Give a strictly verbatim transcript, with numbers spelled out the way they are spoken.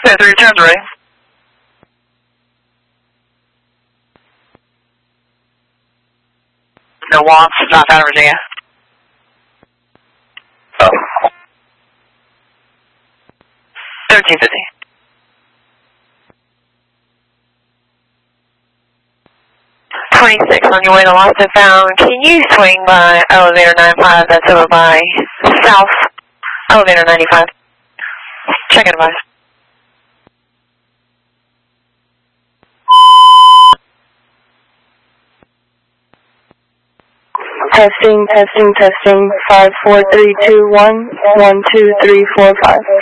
three turns ready. No wants, not out of Virginia. Oh. thirteen fifty. twenty-six on your way to Lost and Found. Can you swing by elevator ninety-five? That's over by South elevator ninety-five. Check advice. Testing, testing, testing. Five, four, three, two, one, one, two, three, four, five.